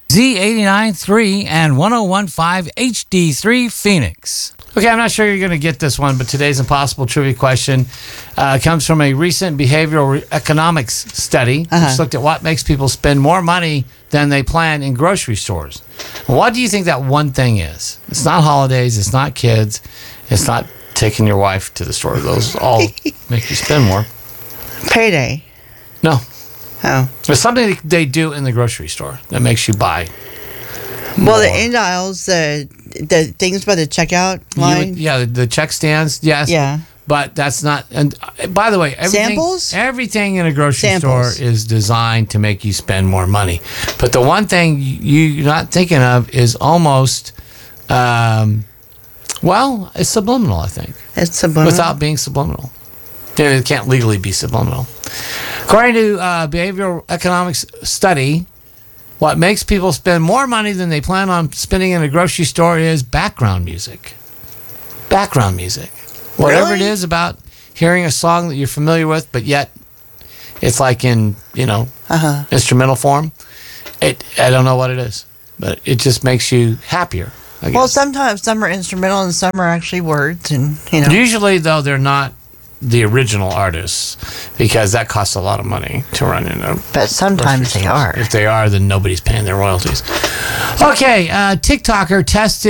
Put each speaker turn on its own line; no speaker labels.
Z89.3 and 101.5 HD3 Phoenix. Okay, I'm not sure you're going to get this one, but today's impossible trivia question comes from a recent behavioral economics study which looked at what makes people spend more money than they plan in grocery stores. What do you think that one thing is? It's not holidays, it's not kids, it's not taking your wife to the store. Those all make you spend more.
Payday.
No.
Oh.
There's something they do in the grocery store that makes you buy more.
Well, the end aisles, the things by the checkout line.
The check stands, yes.
Yeah.
But that's not. And by the way, everything in a grocery store is designed to make you spend more money. But the one thing you're not thinking of is almost, it's subliminal, I think.
It's subliminal.
Without being subliminal. It can't legally be subliminal. According to behavioral economics study, what makes people spend more money than they plan on spending in a grocery store is background music. Background music. Whatever it is about hearing a song that you're familiar with, but yet it's like in, instrumental form. I don't know what it is, but it just makes you happier, I guess.
Well, sometimes some are instrumental and some are actually words, and
Usually, though, they're not the original artists because that costs a lot of money to run in a.
But sometimes they are.
If they are, then nobody's paying their royalties. Okay, TikToker tested